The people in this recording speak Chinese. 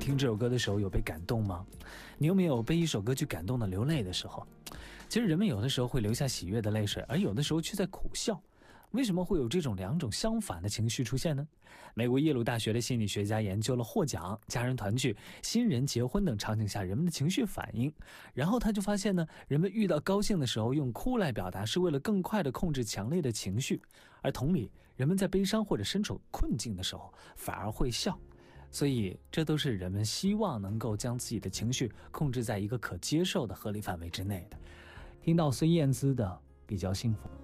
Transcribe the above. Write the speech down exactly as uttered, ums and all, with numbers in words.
听这首歌的时候有被感动吗？你有没有被一首歌去感动的流泪的时候？其实人们有的时候会流下喜悦的泪水，而有的时候却在苦笑。为什么会有这种两种相反的情绪出现呢？美国耶鲁大学的心理学家研究了获奖、家人团聚、新人结婚等场景下人们的情绪反应，然后他就发现呢，人们遇到高兴的时候用哭来表达，是为了更快地控制强烈的情绪，而同理，人们在悲伤或者身处困境的时候反而会笑。所以这都是人们希望能够将自己的情绪控制在一个可接受的合理范围之内的。听到孙燕姿的《比较幸福》。